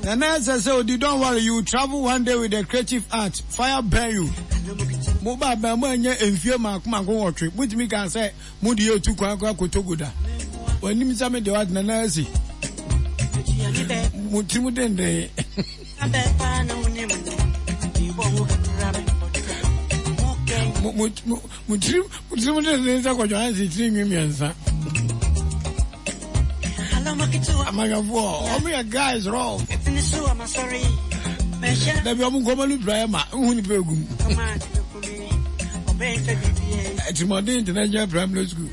Nana says, so don't worry, you travel one day with a creative art. Fire burn you. Mobile Bamanya and fear Mark Mago trip, which me can say, Moody to Kwaka Kotoguda. When you tell me the word Nanasi Mutimudende. A guy is wrong. I'm sorry. The woman come to Brahma, who Begum. It's more than international primary school.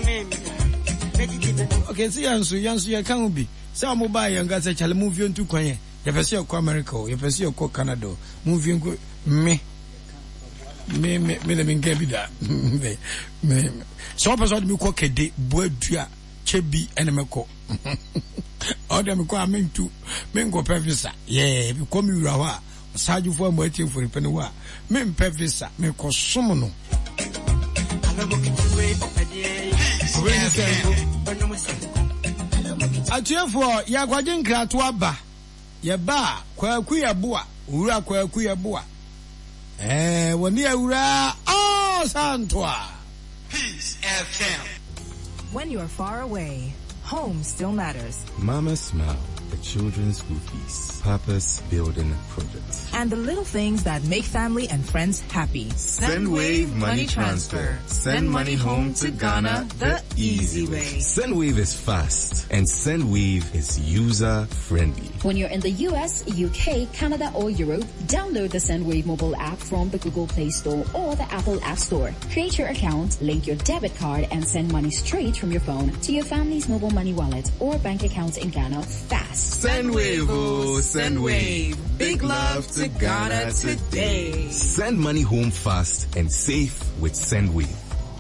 Okay, see, you can't be. Some mobile and got such a movie on 2 coin. You ever see a America, you ever see a Canada, moving good. Me, so person me ko kede boadua chebi enemeko order me ko amen to me go pevisa yeah me ko mi wura ho a saju fo mo atie for pene wa me pevisa me ko som no atiefo ya kwaje nkrato aba ye ba kwaku ya boa wura kwaku ya boa woni awura Santwa. Peace FM. When you're far away, home still matters. Mama Smile, the children's school feast, Papa's building project, and the little things that make family and friends happy. Sendwave Money Transfer. Send money home to Ghana the easy way. Sendwave is fast and Sendwave is user friendly. When you're in the US, UK, Canada or Europe, download the Sendwave mobile app from the Google Play Store or the Apple App Store. Create your account, link your debit card and send money straight from your phone to your family's mobile money wallet or bank account in Ghana fast. Sendwave, oh, Sendwave. Big love to Ghana today. Send money home fast and safe with Sendwave.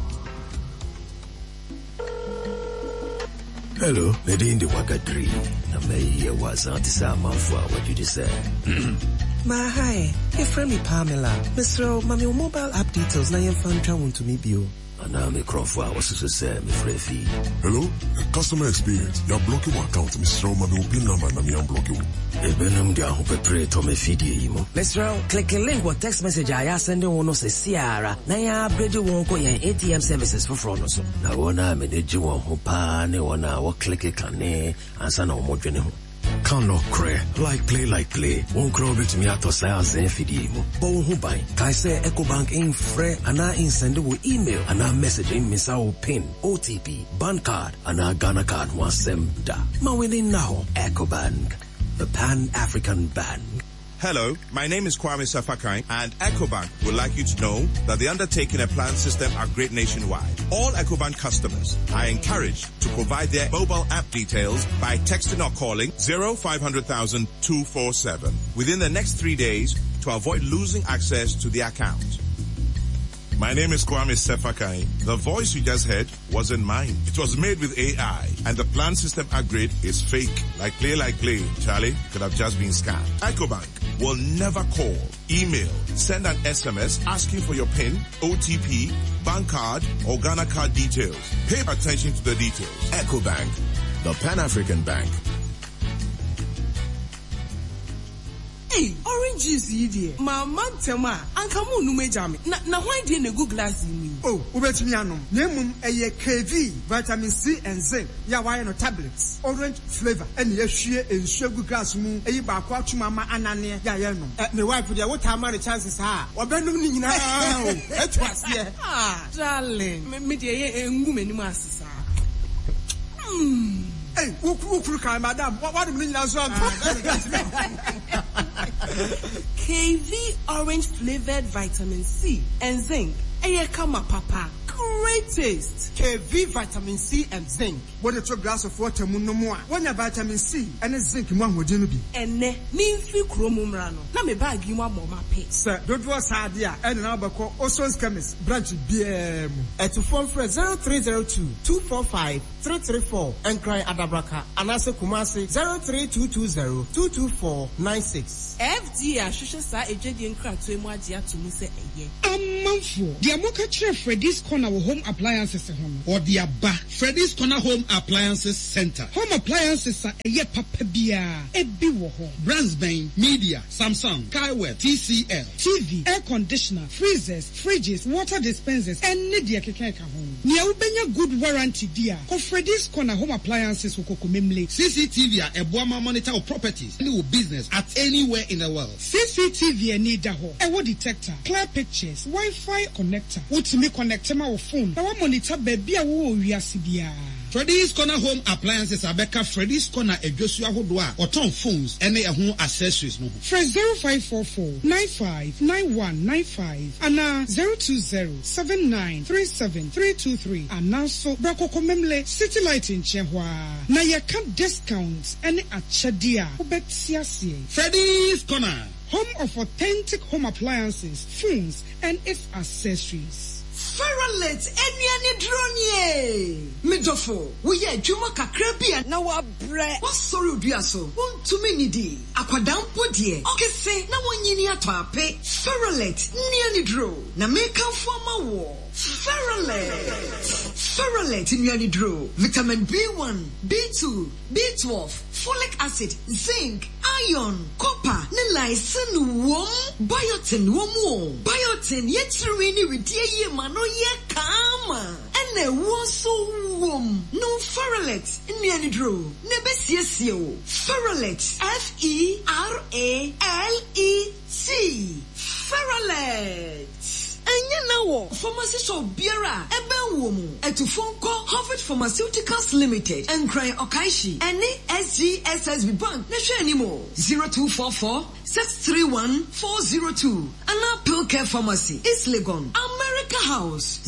Hello, lady in the Wagadri. Na me was anti-sama for what you just said. Ma hi, your friend me Pamela. Mr. Mami mobile app details na yen fan travel to me bio. Ana me Crawford was to say me free. Hello, customer experience. You are blocking my account, Mr. Mami pin number na me unblock you. Ebenum dia ho pepre to me feed imo. Mr. click a link what text message I send one say Ciara. Na ya upgrade won ko yen ATM services for front so. Na wona me de ji won ho pa ne wona wo click kan ne ansa na wo dwene ho. Can no cray, like play. Won't grow bit me at us as a video. Bo who buy, Kai say EcoBank in free, and I send email, and I message in Miss our pin, OTP, bank card, and our Ghana card was them da. Ma winning now, EcoBank, the Pan-African Bank. Hello, my name is Kwame Safakai, and EcoBank would like you to know that the undertaking and plan system are great nationwide. All EcoBank customers are encouraged to provide their mobile app details by texting or calling 0500,000 247 within the next 3 days to avoid losing access to the account. My name is Kwame Sefakai. The voice you just heard wasn't mine. It was made with AI, and the plan system upgrade is fake. Like play. Charlie could have just been scammed. EcoBank will never call, email, send an SMS asking for your PIN, OTP, bank card, or Ghana card details. Pay attention to the details. EcoBank, the Pan-African Bank. Hey, orange juice yi mama tema anka mu nu meja me na why dey na go glass ni oh ubetimi anom na mum eye KV vitamin C and zinc ya why no tablets orange flavor and ye hwie enhwe gu glass mu eyi ba kwa twuma ma anane ya ye nom me wife dey what am the chances ha obenum ni nyina o etu ase darling me dey ye engu manim asesa hey ukuru kan madam what do you so KV orange flavored vitamin C and zinc. Kama papa. Great taste. KV vitamin C and zinc. What a glass of water no more. When your vitamin C and zinc mo hodie no bi. Ene mi mfi kromum ra no. Na me bag yi mo aboma pe. Sir, don't was hard there. And now bako Oson's chemist branch BM. At phone for 0302 245 334 and cry Adabraka. Anase Kumasi 03220 224 96. FD ahwehwe sa ejedi nkra to emu agye ato mu se eye. Amanfo, dia mo ka kire Freddy's corner wo home home appliances or the Abba Freddy's Corner Home Appliances Center. Home appliances are a papa bia ebi wo ho. Brandsbane, Media, Samsung, Kaiwell, TCL, TV, air conditioner, freezers, fridges, water dispensers, and media keke ka ho. Nia ubenya good warranty dia. Ko Freddy's Corner Home Appliances wo kokomemle. CCTV a boama monitor of properties any business at anywhere in the world. CCTV any da ho. Ewo detector, clear pictures, Wi-Fi connector. Utimi connect ma wo phone. Na wa monitor baby a wo wiase bia. Freddy's Corner Home Appliances Abeka Freddy's Corner Ejosu ahodoa oton phones ene ehun accessories no. Fresh 0544-959195 ana 020-7937-323 and so Brakoko Memle City Light in Chehwa. Na yaka discounts ene achadia ubetiasie. Freddy's Corner, home of authentic home appliances, phones and its accessories. Feralet eniani dronye midofo we ye adwuma kakra bia na wa bre wa sorry odua so wontumi nidi akwadampo de okese na wonyini ato ape Feralet niani dro na make am ma wo Feralet niani dro vitamin B1 B2 B12 folic acid zinc iron copper ne lysine wom biotin womo biotin yetiri ni widie ye mano ye kama ene wo so wom no Feralet niani dro ne besiesie o Feralet Feralet Anya nawo pharmacy shop biara ebe womu etufonko Harvard Pharmaceuticals Limited and Cry Okaishi any SGSSB Bank na hwe animo 0244-631-402 Anna Pilcare Pharmacy East Legon America House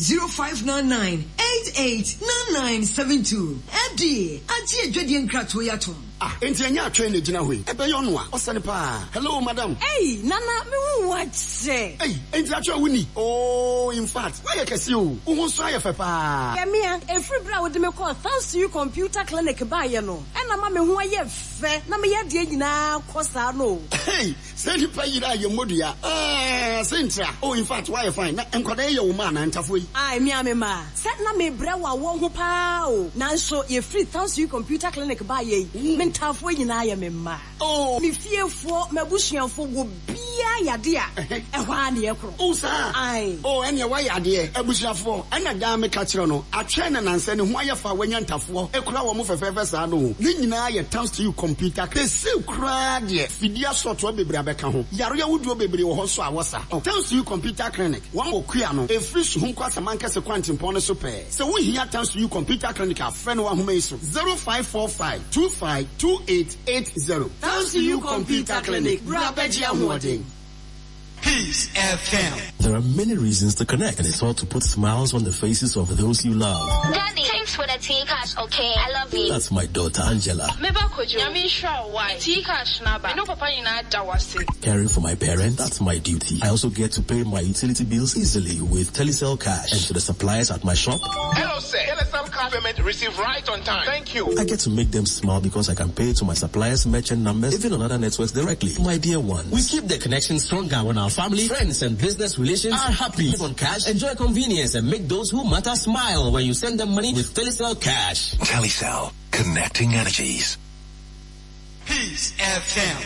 0599-889972 Edi aji edwedi nkrato yatom. Enti anya atwe na gina hoi. Ebe yo no a osane pa. Hello madam. Hey, nana me hu what say. Hey, enti atwe wuni. Oh, in fact, why you kesi o? Wo so ayefe pa. Ya me every bra wo de me call thanks to you computer clinic ba ye no. E na ma me hu aye fe na me ye de nyina kosa no. Hey, say the pa yira ye modua. Sentra. Oh, in fact, why you fine? Na enkoda ye wo ma na ntafo yi. Ai me amema. Set na me bra wa wo ho pa o. Nanso ye free thanks to you computer clinic ba ye. Tafwe nyina ya memma. Oh, mi fiefo mabusuanfo go bia yade a ehwa na yekro. Oh sir. Ai. Oh, enya wa yade abusuafo. Ena da me ka kire no. Atwe na nanse ne ho ayefa wanya ntafo. Ekura wo mo fefefe sa no. Ni nyina ya thanks to you computer. They say kura de fidia soto bebre abeka ho. Yaro ya wuduo bebre wo ho so awosa. Thanks to you computer clinic. One okua no. E free so ho kwasa manka se kwanti mpon so pe. Se wo hia thanks to you computer clinic a friend wa ho meiso 0545252880. Thanks to you computer clinic. Brabeji Amwoding. Peace FM. There are many reasons to connect, and it's all to put smiles on the faces of those you love. Daddy, thanks for the tea cash, okay? I love you. That's my daughter, Angela. Caring for my parents, that's my duty. I also get to pay my utility bills easily with Telecel Cash. And to the suppliers at my shop. Hello, sir. Telecel Cash payment received right on time. Thank you. I get to make them smile because I can pay to my suppliers' merchant numbers, even on other networks directly. My dear ones, we keep the connection stronger when our family, friends, and business relations are happy. Live on cash, enjoy convenience, and make those who matter smile when you send them money with Telecel Cash. Telecel, connecting energies. Peace FM.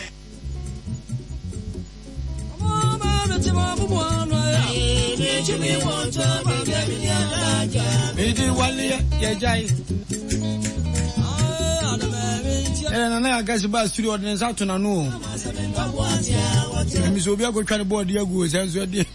Na agasi ba studio ordinance out na no. Mi so bi agotwa board ya go senso de.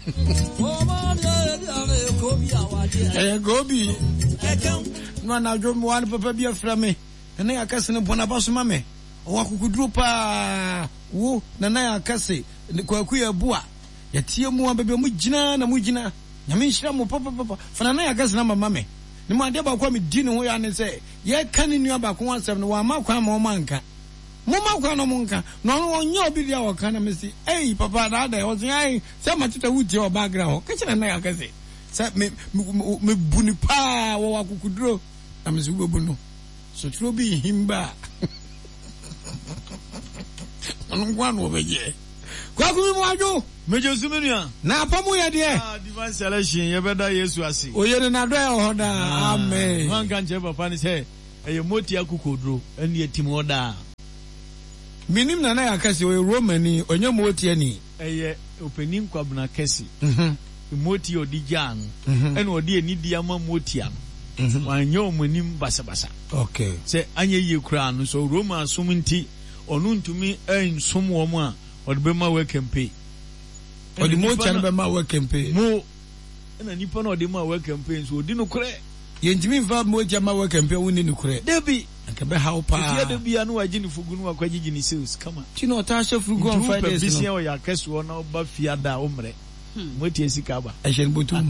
Gobi. No na drum one papa bi afra me. Na akase ne bona baso ma me. O akukuduru pa wo na akase kwaku ya bua. Ya tie mu abebe mu gina na mu gina. Nyame nhira mu papa. Fa na akase na mama me. Ni mo ade ba kwa me di ne ho ya ne se ye kan ni aba ko ansem no wa makwa ma o manka mo makwa no monka no onye obi dia wo kan na me si papa da da o say se ma tita wuti o background ka kire na ya ka se me buni pa wo wa kukuduro na me si wo bunu so tro bi himba no ngwa no be je Kwaku mu adwo. Mejo Sumenua. Na apamu ye de. Divine selection ye beda Yesu ase. Oye ne na do e ho da. Amen. Man kan che papa ni say eye moti akukodro ene etim oda. Minim na ya kase o Romani onye moti ani. Eye opening kwabna kase. Moti odijan. Ene odi eni dia ma moti an. Wanyo omonim basabasa. Okay. Say anye ye kura no so Roma sumunti onu ntumi ensum wo mu a odbema we campaign. Odi moti an be ma we campaign. Mo na nipa na odi ma we campaign so odi no kure. Ye ntimi va moti ma we campaign woni no kure. Debi anka be how pa. Ye debi anu waji ni fugu no akwagigi ni sales kama. Chino ta she fugu on Fridays no. Bisia o ya keso na oba fiada omre. Moti esika ba. Ehyen botum.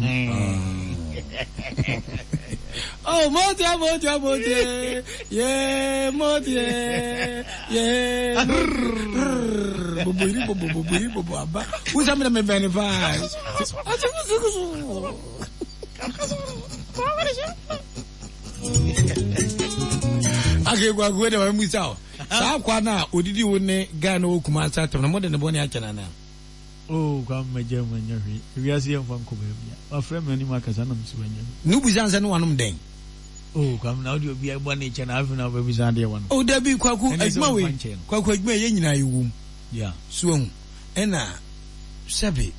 Oh, moti. Yeah, moti. Yeah. Bobiri aba. Usa me na benefit. Ake kwa kwede wa musao. Sa kwa na odidi woni Ghana okuma satem na mo de ne boni akena na. Oh, kwa meje manyahwi. We are seeing from Kobebia. Our friend many makasa na msiwanya. Nu bizanza no wanum den. Oh, kwa na audio bia bwa ne chena afi na baby zande wanu. Oh, Dabi kwaku adwuma we. Kwaku adwuma ye nyina yewum. Yeah. So ena sebe.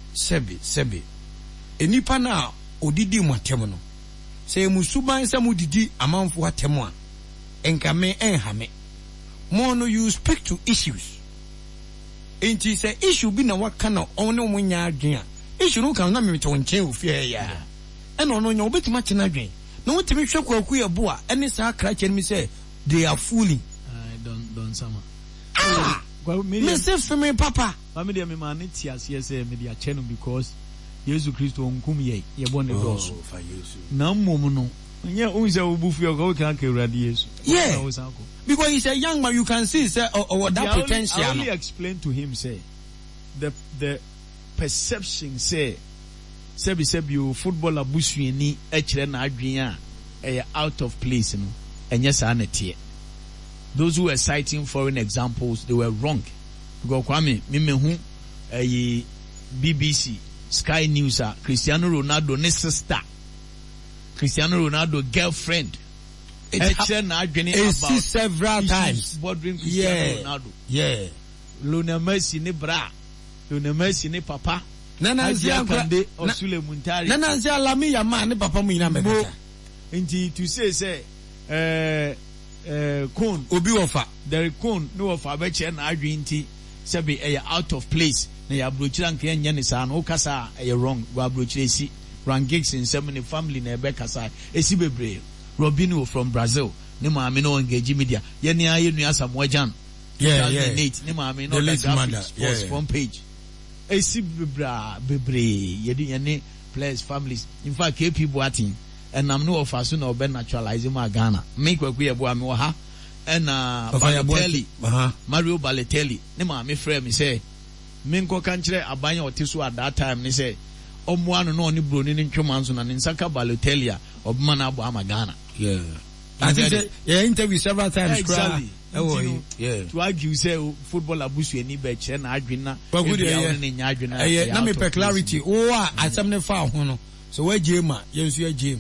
Enipa na odidi mu atem no. Se musuban sa mudidi amanfo atem a. Enka me enhame. Mo no you speak to issues. Enti say issue bi na waka na ono mo nya adwen a issue no kan na me to nche ofie ya e no nya obetima chena adwen na wotimi hwe kwaku ye bo a ene sa kra chen mi say they are fooling. Don't sama me say for me papa me dey me man ti ase say me dey chenu because Jesus Christ onkum ye born the doors na mmom no nya unse obufu ye ko kan ka urade Yesu. Yeah, because he's a young man, you can see say or that potential. I only explain to him say the perception say you footballer busueni ekire na adwen a out of place no enye sa na tie. Those who were citing foreign examples, they were wrong. Because Kwame hu BBC Sky News Cristiano Ronaldo ne sister, Cristiano Ronaldo girlfriend. It's several times. Bordering Cristiano Ronaldo. Yeah. Lionel Messi ne bra. Lionel Messi ne papa. Nana Kande Osule Muntari. Nana Zia Lami Yama ne papa mu ina meka. Nti to say Kun Obi Ofa. There Kun no of abeche na adwi nti sebe out of place. Na ya brochira nke nya ne sa no kasa wrong. Go brochira si. Rangigs in seven family na ebe kasa. Esi bebre. Robinho from Brazil. Ne maame no engage media. Ye ne aye nua Samuel Jan. 2008 ne maame no the sports front page. Esi bebre ye ne players families. In fact KP Boatin and I'm no of us no be naturalize ma Ghana. Make we ye boa me wo ha. And Balotelli. Mario Balotelli. Ne maame frɛ me say me nko kan kire abanya otiso at that time ne say omuano no ni broni ni ntwomanso na nsaka Balotelli a obma na abo ama Ghana. Yeah. I think interview several times. Exactly. Yeah. To argue say football abusu eni be kire na adwena. But good na me per clarity. Asem ne fa ho no. So we jema, yensu ya jem.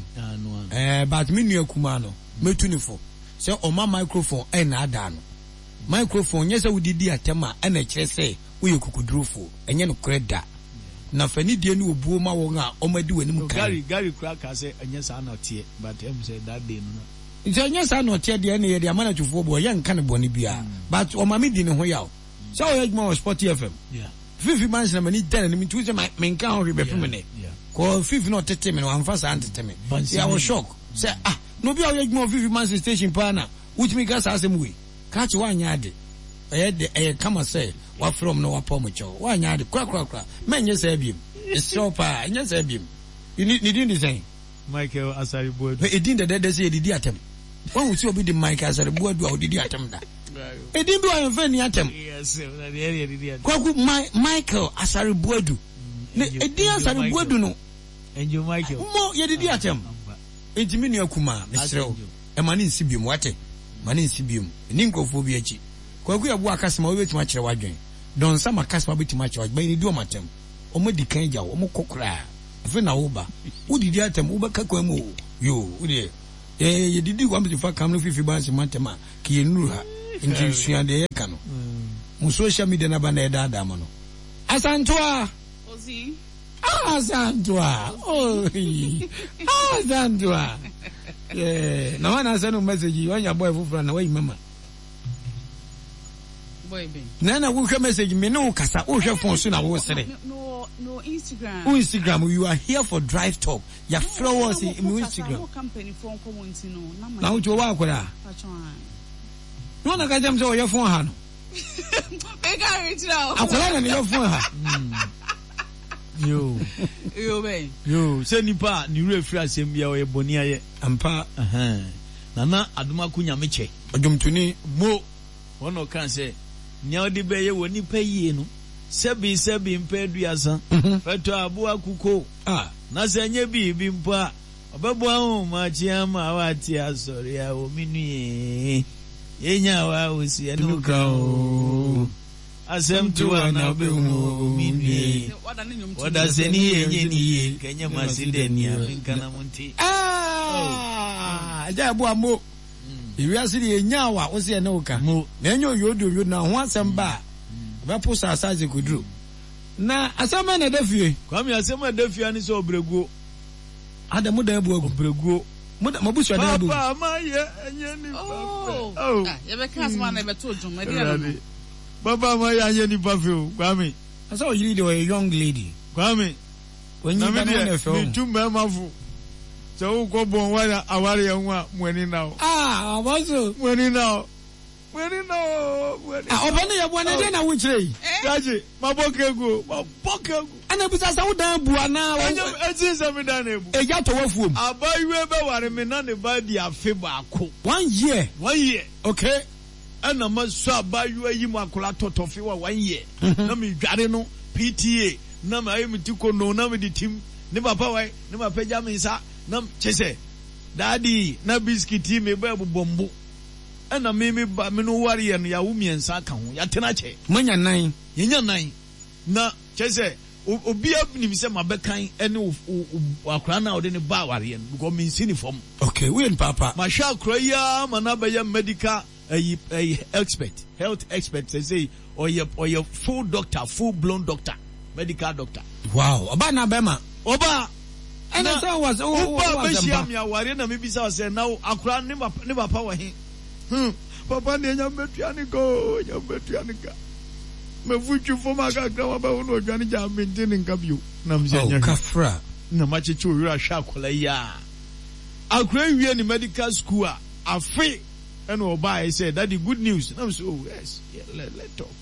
But me nua kuma no, metu ni fo. Say oma microphone na ada no. Microphone nyesa wudidi atema na kire say we kukudrufo. Enye no kreda. Na fani die ni obuo ma won a omadi wani mu kan. Gary Cracker say enye sa na tie, but him say that day no. It's enye sa na tie de na ye de amana twofo bo ye nka ne boni bia. But o ma me di ne ho yawo. So o yegma Sport FM. Yeah. 50 months na mani den na me tu say me nka ho hwe be fo me ne. Ko 50 no tete me no amfa sa tete me. Yeah, I was shocked. Say no be o yegma 50 months station pa na. Which me gas asem we. Catch one yard. Kama say wa from no wa pomocho wa nya de kwa menye say biem so pa nya say biem ni din design Michael Asaribuadu e din de say didi atem won wuti obi di Michael Asaribuadu a didi atem da e din bi wa yen fa ni atem yes na de area didi atem kwa Michael Asaribuadu ne e din Asaribuadu no enjo Michael mo ye didi atem entimi ni akuma mesrew e mani nsibiem wate mani nsibiem ni nkofo bi achi kwaku ya bo akasema we betima kire wadwen don sama kaspa betima charge by ni do matem o mo di kan ja o mo kokra fe na wo ba wo didi atem wo ba kakwa mu yo wo de ye didi kwa mtifa kam no fifi ba se matema ki enuru ha nti sua de ye ka no mu social media na ba na eda mo no asantoa ozi asantoa asantoa na wana send message wanya boy fufura na wai mama boy be na wo hwe message me no kasa wo hwe phone so na wo sere no Instagram you are here for drive talk ya flowers in Instagram company phone community no na wo jo wa akwara no na ka jam so your phone ha no e ga reach now akwara na your phone ha yo se nipa ni wura firi asem bia o boni aye ampa nana aduma kunya meche odumtuni mo wono kan se nya odi be ye woni pa yie no sebi mpa duasa feto abu akuko na se nye bi mpa obebo ahụ ma chiama wati asori ya ominu yenya wa osi enuka o asem tuwa na be hu ominu wada seni yenye ni kenya maside ni afinkana munti aja abu amo iwi asiri yenya wa osi enuka na enyo yodo na ho asem ba ba posa asaje kudru na asema na dafie kwami asema dafie ani so obreguo Adamu da ebu obreguo mabusu da ebu papa ma ye enye ni papa ye be kas ma na be to dum e dia papa ma ye enye ni papa o kwami asa o yiri de a young lady kwami when you can on the phone me tumba mafu so ko bon wala aware yan wa mwani nawo abazo mwani nawo obane ya bwana de na wunchire yaje mabokegu ana bisa sa wudan bua na ezi se me dan ebu eja to wafuom abayiwe be ware me na ne ba di afe ba ko 1 year okay ana maso abayiwe yi makola totofi wa 1 year na me dware no PTA na ma ayi mitiko no na me di tim ne papa wai ne ma peja me nsa na chese daddy na biscuit me ba bombo ana mimi ba minu wari no ya wumiensa ka ho ya tena che manya nan yenya nan na chese obi abnim se mabekan ene akra na ode ne ba wari no because me sini form okay we and papa ma sha akra ya manaba ya medical health expert say or your full doctor, full blown doctor, medical doctor. Wow, oba na bema oba and so was oba be shia me aware na me bisa say now akra ne papa wa he papa ne nya betuani ka me fuchu foma ka gra ba wono odwane ja maintain nka bio na mze nya kafra na macheche owura hwa akola ya akra wie ni medical school afi and oba I said that the good news na so yes let talk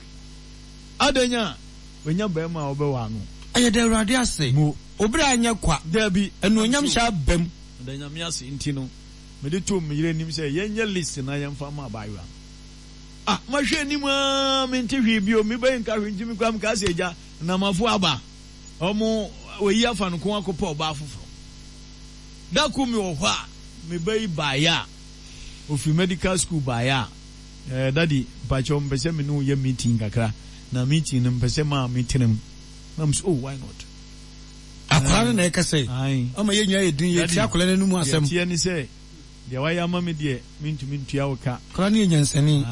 adanya wenya ba ma oba wa no aye de rade ase obira anya kwa dabi enu onyam sha bam adanya me ase ntino me de to me yire nim say yenya list na yemfa ma bayiwa ma hwe nim me ntehwe bi o me ba nka hwe ntimi kwa me ka se eja na mafu aba omo oyi afa no ko akopa oba afoforo da ku me wo hwa me bai baya ofi medical school baya daddy pacho mpese me no ye meeting kakra na meeting no mpese ma meeting nam so why not akwara na ekase ama ye nyaa edin ye tia akwara na mu asem tie ni se de wa ya mama de mintumi ntua woka akwara ni nyansani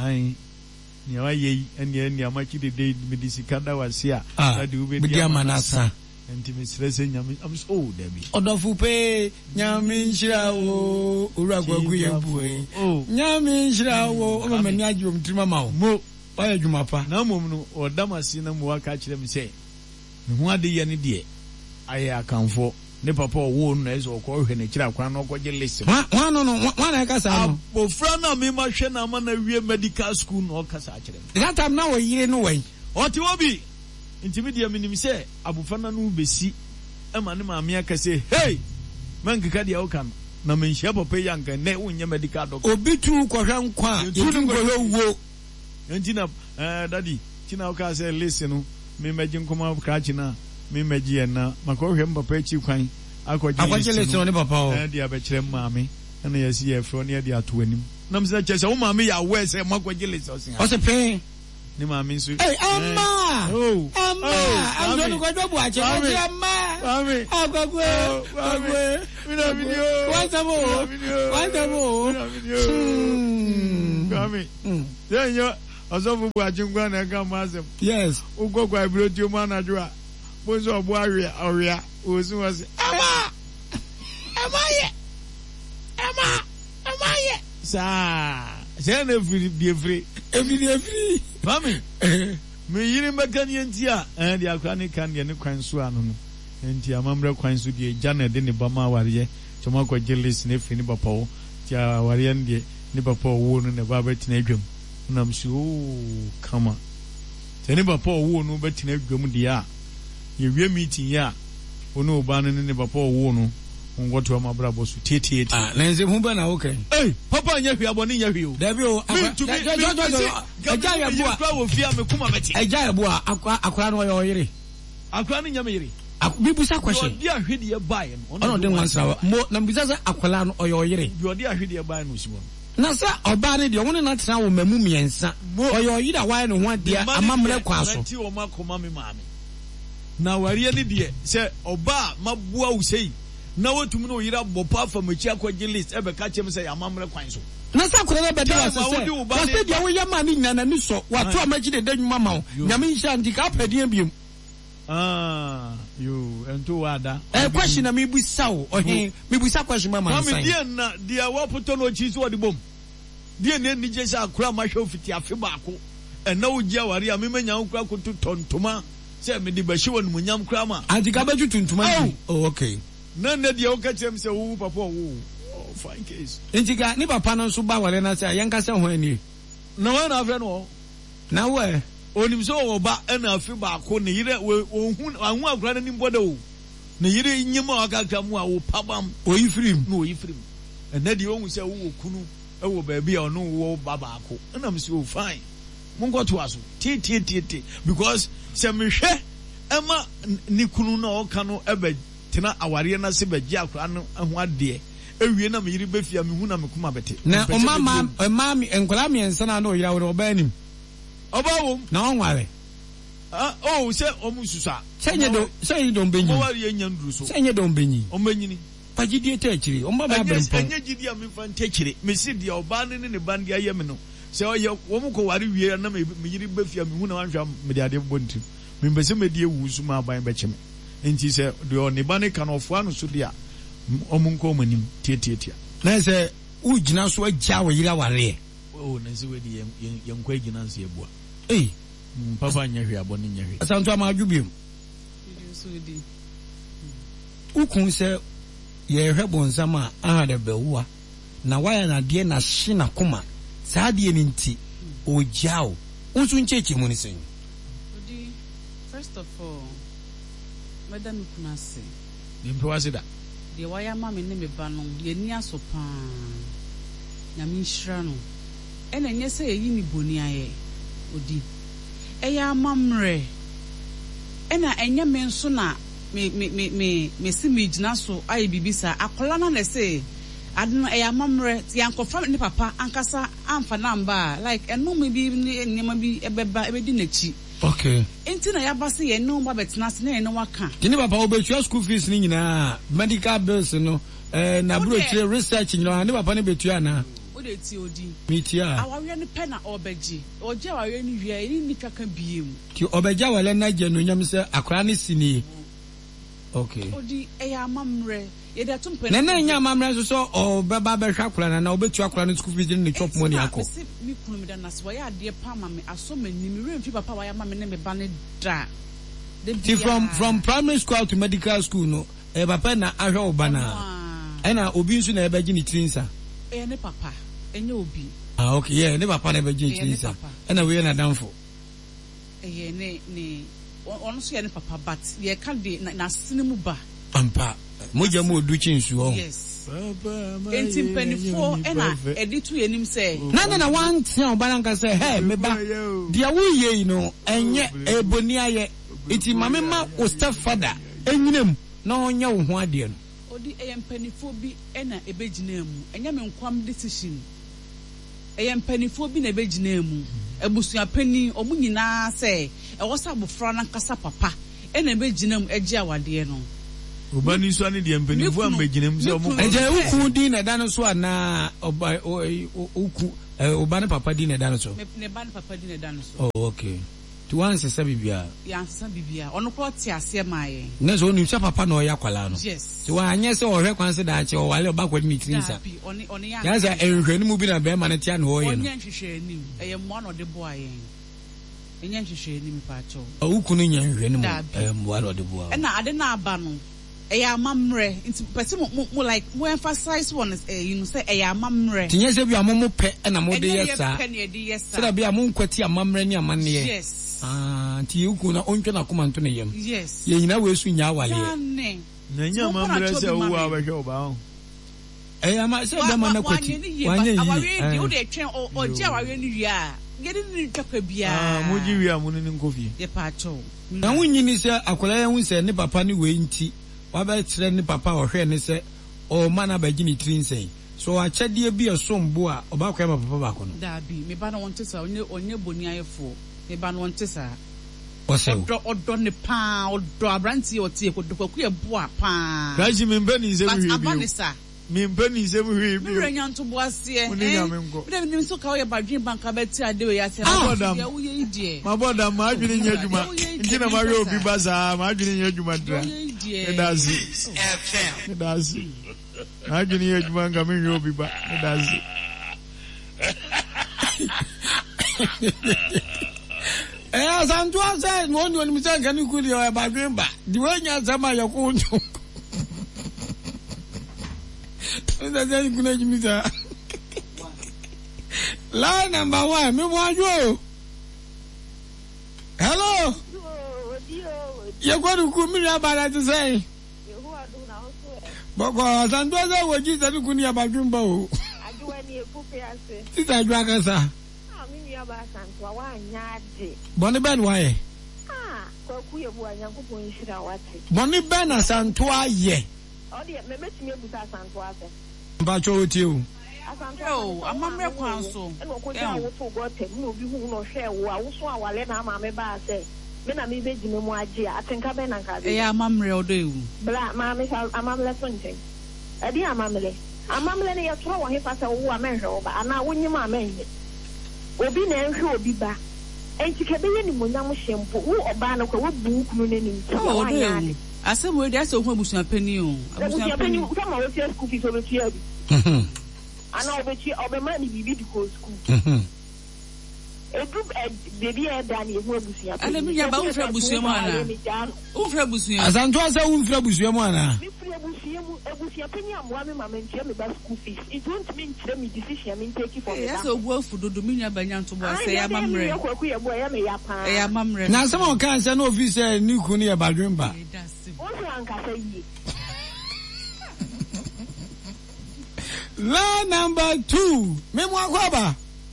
ni wa ye eni amaki de medicine da wasia daddy ube dia manasa ntimi stress nyame am so dabi odofu pe nyame nhirawo uragwagu yebuwe nyame nhirawo o mama ni agyo mtrima mawo mo oya dwuma pa na mom no odamasi na mo aka kire me se me ho ade ye ne de aye akanfo ne papa wo no ezo okọ hwe ne kire akwa na okọje list wa no na kasa no abofra na me ma hwe na ma na wie medical school no kasa kire that time na wo yire no wen oti obi ntimi dia minim se abofana no besi ema ne maame aka se hey mankeka dia woka no na menhia papa yanka ne wonye medical doctor obi tu kohwa nkwa yetu ngowo entina daddy kina woka se listen no me meji nkoma ka kina me meji na makohwe papa echi kwan akwaje listen ne papa o dia be kire maame na yesi ye fro ne dia to anim na mse chese wo maame ya we se makoje listen o se pe ni maame nso hey amma I'm going to go to watch amma agwagwe mina video Kwame yenyo asofu bu ajingwa na ga mazem yes ugogwa ibrodio ma na dwa bonzo obo awia ozu wase ama ye sa na free mami me yiri mbakani entia de akra ne kan de ne kwan so anu no enti amamre kwan so de jana de ne bama wariye choma kwa jealous ne fini bapawo tia wariye de ne bapawo wo no ne baba tina adwam nam si kama tene bapawo wo no betina adwam de a ye wie meeting ya ono oba no ne bapawo wo no ngoto amabra bosu tietie na nze humba na okay papa nya hwia boni nya hwio dabi o aja ya bua kwa wo fia me kuma beti aja ya bua akora no yoyire akora no nya me yire bibusa kwahye di ahwede ye bae no ono de wansa mo na mbisa se akora no yoyire di ahwede ye bae no sibo na sa oba ne de woni na tena wo mamu miensa oyoyire wae no ho adia amamre kwa so ti wo makoma me maame na wariye ne de se oba mabua usei na wotum no yira bopa famachi akwaje list ebe ka chem say amamre kwan so na sa kora be de wase dia wo yama ni nyana ni so wato amachi de danwuma ma wo nyame nhia ndika padie biem yo ento wada question na mebusa wo ohe mebusa question mama nsan dia na dia wapoto no chi so odi bom dia ne ni je sa akura ma hwe ofiti afi baako na wo gia ware a memanya nkura koto tontoma se me di bahye wonu munyam kura ma antika baju tontoma oh okay na dia okachem se wo papa wo fine case enjiga ni papa no so ba wale na se yanka se ho ani na wa na afi no na we onim so wo ba na afi ba ko ne yire ohun anhu agura na nimboda o ne yire nyima akaka mu a wo pabam oyifrim no oyifrim na dia ohun se wo kunu e wo ba bia ono wo baba ko na me se o fine mun go to aso ti because se me hwe ema ni kunu na o ka no ebe tena aware na se baji akra no ho ade ewie na me yiri befia me hu na me kuma bete na o mama enkola me ensa na no yira wo oba anim oba wo na onware se omususa senye do mbenyi o wari enya nduru so senye do mbenyi o mbenyini pagidie ta akiri o mba ba brempo enye gidi am fa ntakire me si dia oba ne bande aye me no se o ye wo mko ware wie na me yiri befia me hu na wanhwa me de ade bontim me mbese me de wusu ma ban be cheme enti se de oni bane kanofo anu so dia omunko manim tietietia na se ugina so agya wo yira ware na se we di yenkwa agina nse ebua papa nya hwe abone nya hwe asanto ama adwubiem ukun se ye hwe bonsama ahade bewua na waya na de na hye na koma saa de ni nti ogyao unsu nchechi mu ni sen first of all madam kunase nimpo asida de waya mama ne me ba no ye ni asopa na mi hira no ena nye se yi ni boni aye odi eya amamre ena enya me nso na me si me gina so aye bibisa akola na se adno eya amamre yankofa ne papa ankasa amfa namba like eno me bi nyema bi ebeba ebedi nachi okay enti na yabase ye no mba betina se na waka kini papa obetua school fees ni nyina medical bills no na brochire research nyina ne papa ne betua na o de ti odi mitia awawe ne pe na obeji oje awawe ni hwie ni kaka biem ti obeja wale na je no nyam se akora ne sini okay odi eya amamre ye de tumpe na nya amamre so obeba be hwa akora na obetua akora ne school fees ni chop money akọ mi kunu mi da na so ya ade pa ma me aso mani mi remfi papa wa ya ma me ne me ba ne da from primary school to medical school no papa na ahwe obana ena obi nso na ebeji ni trinsa ne papa enye obi okay yeah ne papa na ebeji ni trinsa ena we na danfo ne ono so ya ne papa but ye ka de na sinemu ba ampa moja mu oduchi nsu ho yes enti mpanifo ena editu yenim se na one thing obana nka se hey me ba dia wo ye no enye eboni aye iti mame ma o stepfather enyinem na onya wo ho ade no odi mpanifo bi ena ebegina mu enya me nkwam decision ɛyɛ mpanifo bi na ɛbɛgyina mu ebusuapani omu nyinaa sɛ ɛwɔ sɛ abofra na kasa papa ɛna ɛbɛgyina mu ɛgye awadeɛ no Obani so ani de mpanifo ambegyina mu sɛ omu ɛgye uku din na dan so ana oba uku obani papa din na dan so ne ban papa din na dan so oh okay to one sesa bibia ya sesa bibia ono ko te ase maaye na so onu sha papa na oya kwala no yes to wa anye se ohwe kwan se da ache o wale oba kwadi ni tinsa oni ya sa enhwe ni mu bi na be ma na tia no oye no onye nhwehwe anim eye mo no de bo aye enye nhwehwe anim pa acho uku no nya nhwe ni mu wale de bo na ade na aba no eye amamre nti pese mo like mo emphasize one you know say eye amamre tinye se bi amomo pe na mo de yesa se da bi amon kwati amamre ni amane ye yes ti uku na ontwe na komanto ne yam yes ye nyina we su nya wale na nya amamre se wo abehwe oba ho ama se da ma na kwati wanye yi aware o de twen o je aware ni wi a gede ni twaka bia mo ji wi amu ni nkofie ye pa acho na wunyi ni se akola ya hu se ne papa ni we nti wa ba kire ne papa o hwe ne se o mana ba gini trinsen so akyade bi esombo a oba kwa papa ba ko no da bi me ba na won tesa onye boni ayefo me ba na won tesa osew odo ne pa odo abranti o tie ko dokwaku e bo a pa raji me mba ni se mi bi abanisa me mba ni se mi bi mi renya nto bo ase me dem so ka o ye badwin banka ba ti ade we ya se ya wo ye idie ma boda ma adwene nya adwuma ngina ma we obi baza ma adwene nya adwuma dra edazi FM edazi adwene nya adwuma nga me we obi ba edazi santu asa no ni mi san kan ku di o ba gbe ba di we nya sama ya ku nju nda je ku na jimi ta line number 1 me mo ajo hello ye ko ku mi ya ba la ti say boko santu asa wo ji ta ku ni ya ba gbe ba o ajuwa ni efu pe ase ti ta ju aka sa Boni Ben waye kwa kuye bua nyankopon nhira wate Boni Ben asanto aye odi me betimi ebuta asanto ase ba cho otie o asanto amamre kwan so e no ko ja wo to go tem no bi hu no hwe wo a wo so awale na ama me ba ase me na me begime mu age atenka be na nka be e amamre odo ewu bla ma me amamle sonten edi amamle ne ye tro wo he fa se wo a menhwe wo ba ana wonyim amenye obi na enhwe obi ba enti kebeye ni monyam hyempo wo oba na kwa wo bu kunu n'anim so anya asem we dey so hu abusuapani o abusuapani kama wo tie school fees obe tie bi ana obe ma ni bibi di ko school edu baby e da ni hu abusuapani ana mi ya ba wo fra abusuamu ana wo fra abusuamu asanto asa wo fra abusuamu ana mi fra abusuapani amwa me mama ntia me ba school fees it won't mean tell me decision me take for me yes ogu afudodo mi nya banya nto bo ase ya mamre ya mamre na sama o kan se no office ni ku ni e badwemba la number 2 memo akwaba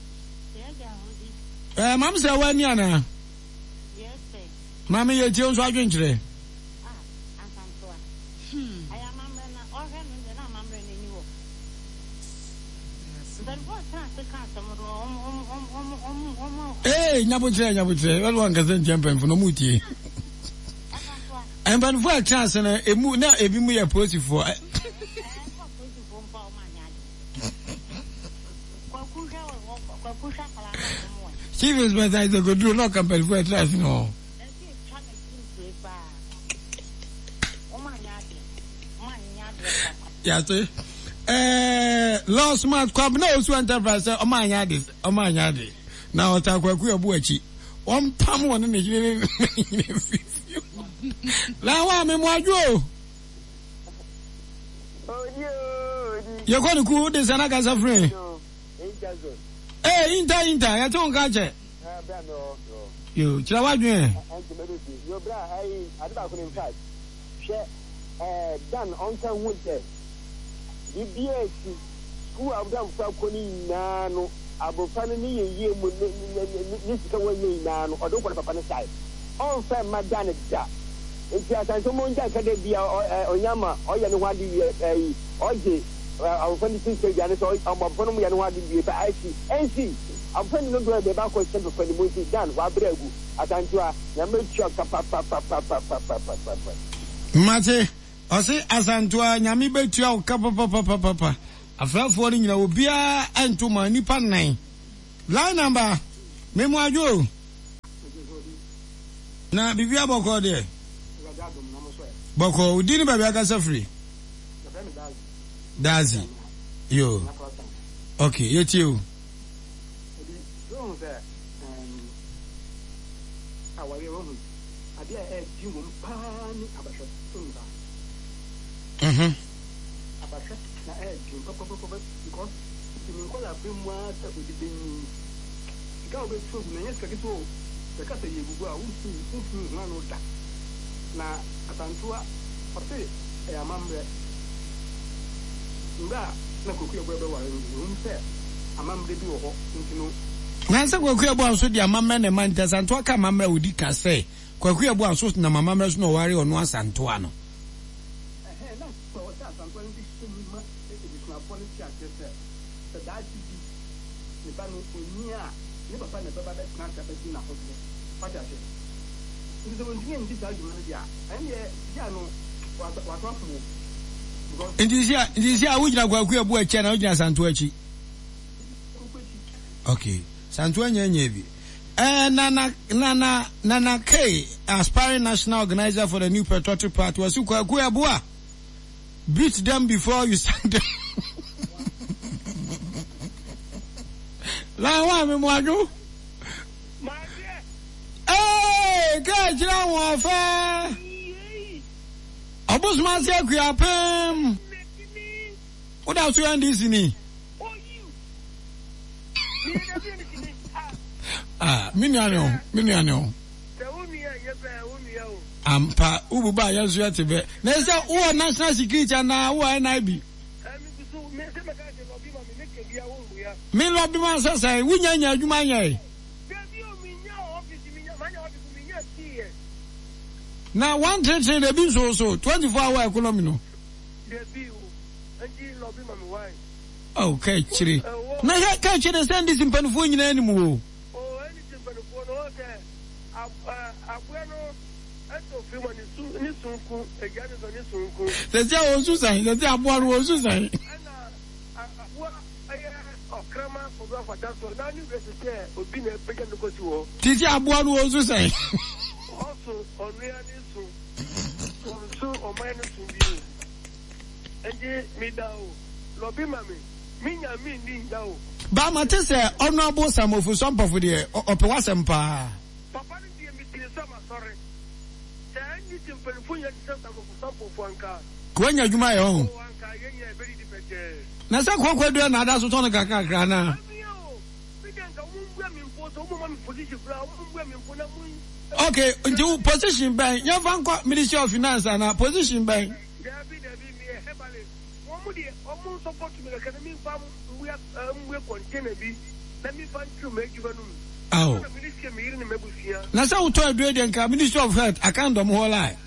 mam se wani ana yes sir mama ye ti on so adwenkyere nyabutre wale wangaze njembe mfuno mutie emban fu a chance na emu na ebi mu ya positive Chief is better is go do no company for trust no yate last month kwab na osu enterprise omanya this na otakwaku ebu achi on pam won na yire la wa me mo ajo ye ko ku de sana ka safre inter ya to nka che yo chira wa dwen yo bra ai adiba ko in fact she dan on kan wunte BBS school abdam fa ko ni nano abofane ni yeye mu ni sika wanye na no odo ko papa ne sai on fa madane da enti asanso mo nja ka de bia onyama oye ne hwade oje I'm funny to say, I'm from Yanuadi, I see, and see. I'm funny no do back question for the movie done. Wabregu, Atantua, Yamacha, papa. Mate, I say Asantua, Yami Betua, papa. A fell falling, you know, beer and to my Nippon 9. Line number, Memoir Joe. Now, be we Boko there. Boko, didn't buy a free. Dazi, yo. Okay, you too. Nansa kwaku ebo anso dia mama na man tasanto aka mama odi ka say kwaku ebo anso na mama mama so no ware ono asanto ano na so asanto ndi shima edisna policy atese so that ni banu onia ni papa na baba da na ka be na hodo pata se ndi so ndi ndi da juma dia anye dia no wato afu Ndisia wujina kwaku ebo eche na wujina asanto achi. Okay. Santua Nyebi. Nana K, aspiring national organizer for the new patriotic party, was Kuabua. Beat them before you sang them. La me mwaju. Hey, God, you know what? Obus Masia Kuapem. What else you and this in me? Miniano. Ampa ububa yazu yatebe. Nesa uwa national security na uwa NIB. Me lobby man sasa wunyanya adwuma nya. Na 133 dey be so 24-hour economy no. Okay, chiri. Na ya ka chiri send this impanfo nyina animu. Tete osusan, tete aboaru osusan. Tete aboaru osusan. Also, onriani so omanu sunbi. Eje mi dawo. Lobi mami. Minya mi ndi dawo. Ba mate se honorable Samofu Sompo de ope wasempa. Papa ndi mi tire sama sorry. Tanyi timpelfunya Samofu Sompo fwanka. Kwenya adwuma ye ho. Na sa kwakwa do na ada so ton kakakra na. Okay, into position bank. You have Ministry of Finance and position bank. Oh. Now, so to do the Ministry of Health. I can't do more lie.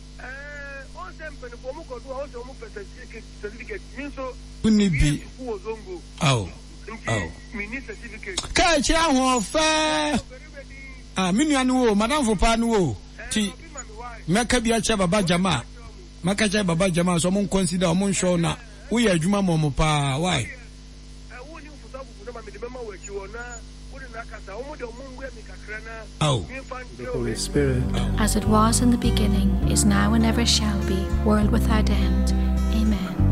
Oh. Oh. Catch your fair. Minianu, Madame Fopanu, T. Makabia Baba Jama. Makacha Baba Jama, so mon consider mon show na. We are Juma Momopa. Why? Oh. The Holy Spirit. As it was in the beginning, is now and ever shall be, world without end. Amen.